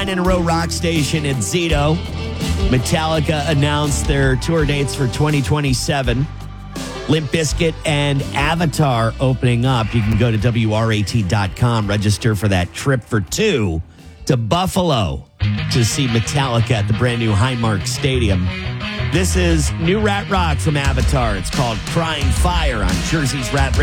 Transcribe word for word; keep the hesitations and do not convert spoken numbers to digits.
nine in a row rock station at Zito. Metallica announced their tour dates for twenty twenty-seven. Limp Bizkit and Avatar opening up. You can go to W R A T dot com, register for that trip for two to Buffalo to see Metallica at the brand new Highmark Stadium. This is new Rat Rock from Avatar. It's called Crying Fire on Jersey's Rat Radio.